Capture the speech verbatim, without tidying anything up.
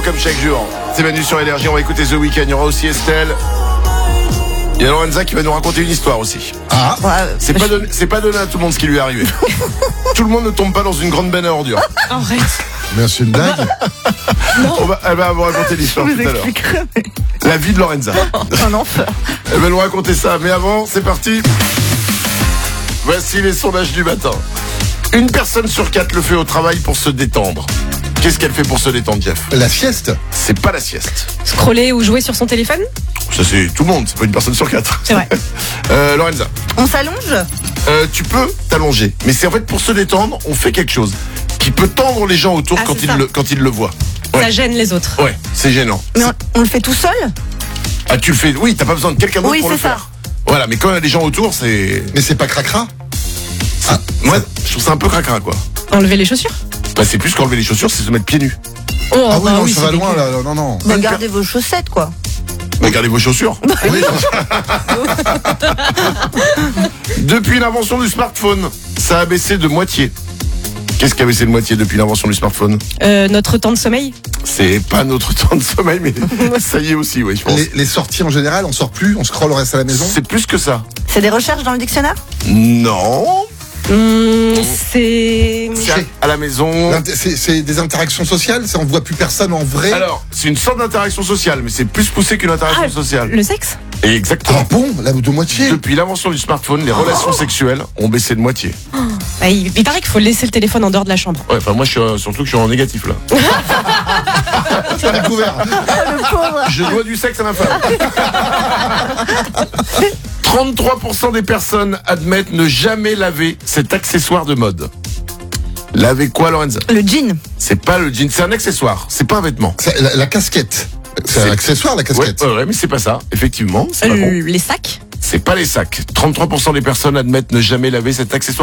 comme chaque jour. C'est Manu sur Énergie, on va écouter The Weeknd, il y aura aussi Estelle. Il y a Lorenza qui va nous raconter une histoire aussi. Ah, C'est pas, donné, c'est pas donné à tout le monde ce qui lui est arrivé. Tout le monde ne tombe pas dans une grande benne à ordures. Arrête. mais c'est une blague. On va, elle va vous raconter l'histoire tout à l'heure. Mais... La vie de Lorenza. Un enfer. Elle va nous raconter ça. Mais avant, c'est parti. Voici les sondages du matin. Une personne sur quatre le fait au travail pour se détendre. Qu'est-ce qu'elle fait pour se détendre, Jeff? La sieste. C'est pas la sieste. Scroller ou jouer sur son téléphone? Ça, c'est tout le monde. C'est pas une personne sur quatre. C'est vrai. Euh, Lorenza. On s'allonge? Euh, tu peux t'allonger. Mais c'est en fait pour se détendre, on fait quelque chose qui peut tendre les gens autour Ah, quand, c'est ils ça. le, quand ils le voient. Ça Ouais. gêne les autres. Ouais, c'est gênant. Mais on, on le fait tout seul? Ah, tu le fais. Oui, t'as pas besoin de quelqu'un d'autre Oui, pour le c'est ça. faire. Voilà, mais quand il y a des gens autour, c'est. Mais c'est pas cracra. Ah, moi, je trouve ça un peu cracra, quoi. Enlever les chaussures? Bah, c'est plus qu'enlever les chaussures, c'est se mettre pieds nus. Oh, Ah oui, bah non, oui, ça c'est va loin dégueu. là. Non, non. Bah, gardez vos chaussettes, quoi. Bah, gardez vos chaussures. Oui, Depuis l'invention du smartphone, ça a baissé de moitié. Qu'est-ce qui a baissé de moitié depuis l'invention du smartphone? Euh, notre temps de sommeil? C'est pas notre temps de sommeil, mais ça y est aussi, oui, je pense. les, les sorties en général, on sort plus, on scrolle, on reste à la maison. C'est plus que ça. C'est des recherches dans le dictionnaire? Non. Hum, c'est... C'est à, à la maison. L'inter- C'est c'est des interactions sociales, c'est on voit plus personne en vrai. Alors, c'est une sorte d'interaction sociale, mais c'est plus poussé qu'une interaction Ah, sociale. le sexe? Et exactement. Ah bon, là de moitié. Depuis l'invention du smartphone, les relations sexuelles ont baissé de moitié. Bah, il, il paraît qu'il faut laisser le téléphone en dehors de la chambre. Ouais, enfin moi je suis euh, surtout que je suis en négatif là. Tu as découvert. Le pauvre. Je dois du sexe à ma femme. trente-trois pour cent des personnes admettent ne jamais laver cet accessoire de mode. Laver quoi, Lorenza? Le jean. C'est pas le jean, c'est un accessoire, c'est pas un vêtement. C'est La, la casquette. C'est C'est- un accessoire la Ouais, casquette. ouais, ouais, mais c'est pas ça, effectivement. C'est pas Euh, con. les sacs? C'est pas les sacs. trente-trois pour cent des personnes admettent ne jamais laver cet accessoire.